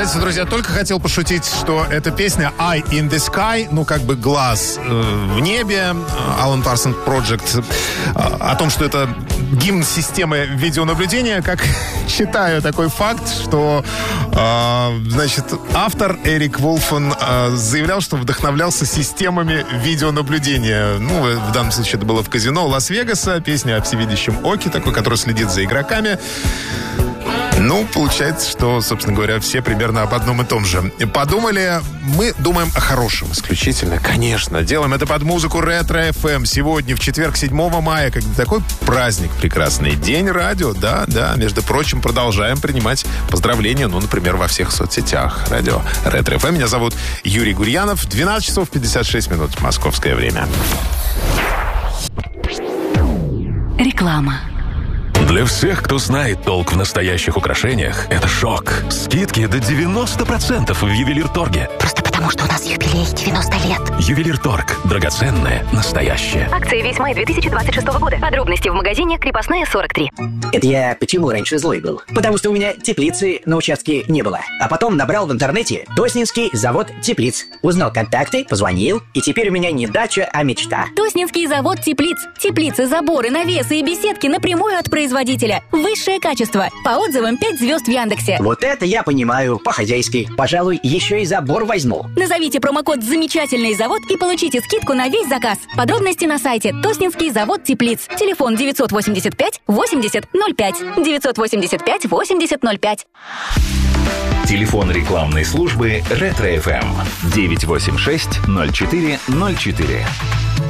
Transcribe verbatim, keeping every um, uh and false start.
Знаете, друзья, только хотел пошутить, что эта песня «Eye in the Sky», ну, как бы глаз э, в небе, Alan Parsons Project, э, о том, что это гимн системы видеонаблюдения, как считаю такой факт, что, э, значит, автор Эрик Волфен э, заявлял, что вдохновлялся системами видеонаблюдения. Ну, в данном случае это было в казино Лас-Вегаса, песня о всевидящем оке такой, который следит за игроками. Ну, получается, что, собственно говоря, все примерно об одном и том же. Подумали, мы думаем о хорошем исключительно. Конечно, делаем это под музыку Ретро-эф эм. Сегодня, в четверг, седьмого мая, когда такой праздник прекрасный. День радио, да, да. Между прочим, продолжаем принимать поздравления, ну, например, во всех соцсетях. Радио Ретро-эф эм. Меня зовут Юрий Гурьянов. двенадцать часов пятьдесят шесть минут. Московское время. Реклама. Для всех, кто знает толк в настоящих украшениях, это шок. Скидки до девяносто процентов в Ювелирторге. Просто потому, что у нас юбилей девяносто лет. Ювелирторг. Драгоценное, настоящее. Акция весь май две тысячи двадцать шестого года. Подробности в магазине «Крепостная сорок три». Это я почему раньше злой был? Потому что у меня теплицы на участке не было. А потом набрал в интернете Тоснинский завод теплиц. Узнал контакты, позвонил, и теперь у меня не дача, а мечта. Тоснинский завод теплиц. Теплицы, заборы, навесы и беседки напрямую от производителя. Высшее качество. По отзывам пять звезд в Яндексе. Вот это я понимаю, по-хозяйски. Пожалуй, еще и забор возьму. Назовите промокод «Замечательный завод» и получите скидку на весь заказ. Подробности на сайте Тоснинский завод теплиц. Телефон девятьсот восемьдесят пять восемьдесят ноль пять. девятьсот восемьдесят пять восемьдесят ноль пять. Телефон рекламной службы Ретро-эф эм девять восемь шесть ноль четыре ноль четыре.